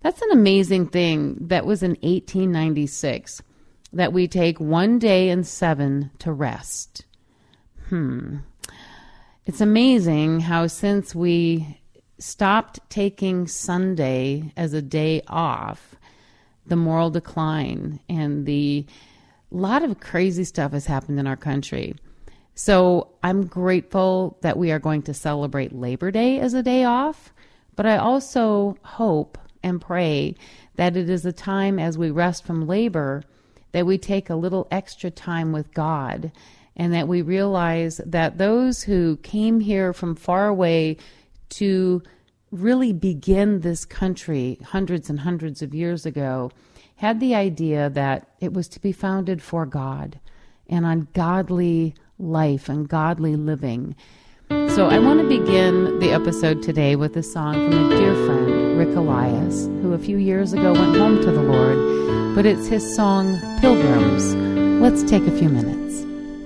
That's an amazing thing. That was in 1896, that we take 1 day in 7 to rest. It's amazing how since we stopped taking Sunday as a day off, the moral decline and a lot of crazy stuff has happened in our country. So I'm grateful that we are going to celebrate Labor Day as a day off, but I also hope and pray that it is a time as we rest from labor that we take a little extra time with God, and that we realize that those who came here from far away to really begin this country hundreds and hundreds of years ago had the idea that it was to be founded for God and on godly life and godly living. So I want to begin the episode today with a song from a dear friend, Rick Elias, who a few years ago went home to the Lord, but it's his song, Pilgrims. Let's take a few minutes.